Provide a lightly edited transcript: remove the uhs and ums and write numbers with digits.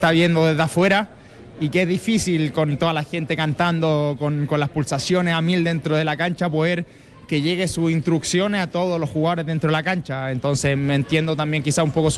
está viendo desde afuera y que es difícil con toda la gente cantando, con las pulsaciones a 1000 dentro de la cancha, poder que llegue sus instrucciones a todos los jugadores dentro de la cancha. Entonces me entiendo también quizá un poco su